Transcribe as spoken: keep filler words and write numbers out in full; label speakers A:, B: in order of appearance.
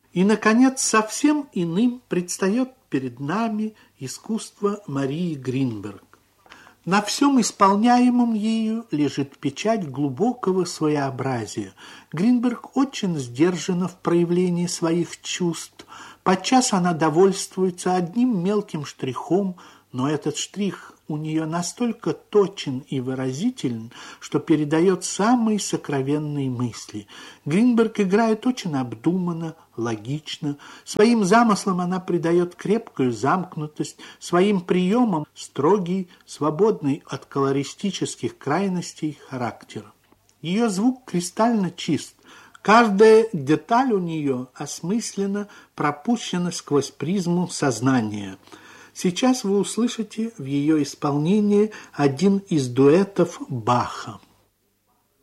A: И, наконец, совсем иным предстает перед нами искусство Марии Гринберг. На всем исполняемом ею лежит печать глубокого своеобразия. Гринберг очень сдержана в проявлении своих чувств. Подчас она довольствуется одним мелким штрихом, но этот штрих у нее настолько точен и выразителен, что передает самые сокровенные мысли. Гринберг играет очень обдуманно, логично. Своим замыслам она придает крепкую замкнутость, своим приемам строгий, свободный от колористических крайностей характер. Ее звук кристально чист. Каждая деталь у нее осмысленно пропущена сквозь призму сознания. Сейчас вы услышите в ее исполнении один из дуэтов Баха.